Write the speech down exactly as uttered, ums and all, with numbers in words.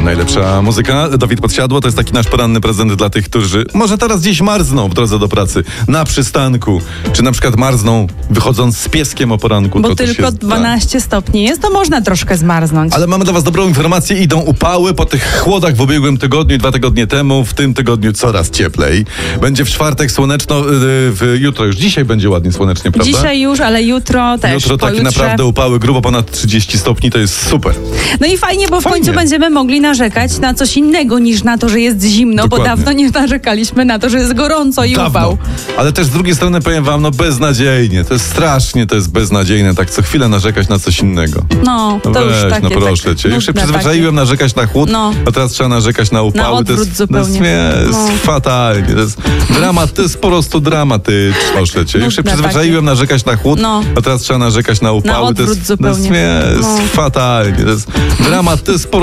Najlepsza muzyka. Dawid Podsiadło to jest taki nasz poranny prezent dla tych, którzy może teraz gdzieś marzną w drodze do pracy, na przystanku, czy na przykład marzną wychodząc z pieskiem o poranku. Bo to tylko jest, dwanaście tak. stopni jest, to można troszkę zmarznąć. Ale mamy dla was dobrą informację. Idą upały po tych chłodach w ubiegłym tygodniu i dwa tygodnie temu. W tym tygodniu coraz cieplej. Będzie w czwartek słoneczno, yy, w jutro już. Dzisiaj będzie ładnie słonecznie, prawda? Dzisiaj już, ale jutro też. Jutro takie pojutrze. naprawdę upały, grubo ponad trzydzieści stopni, to jest super. No i fajnie, bo w Fajnie. końcu będziemy mogli narzekać na coś innego niż na to, że jest zimno, Dokładnie. bo dawno nie narzekaliśmy na to, że jest gorąco i Dawno. upał. Ale też z drugiej strony powiem wam, no beznadziejnie. To jest strasznie, to jest beznadziejne, tak co chwilę narzekać na coś innego. No, No to weź, już takie, no proszę tak, cię. Już się nudne przyzwyczaiłem takie. narzekać na chłód, No. a teraz trzeba narzekać na upały. Na to odwrót jest, zupełnie. To jest, nie, jest No. fatalnie. To jest dramat, to jest po prostu dramatyczne. Proszę cię. Już się Nudne przyzwyczaiłem narzekać na chłód, No. a teraz trzeba narzekać na upały. to odwrót jest, to jest, zupełnie. nie, jest No. fatalnie. To jest dramat, to jest po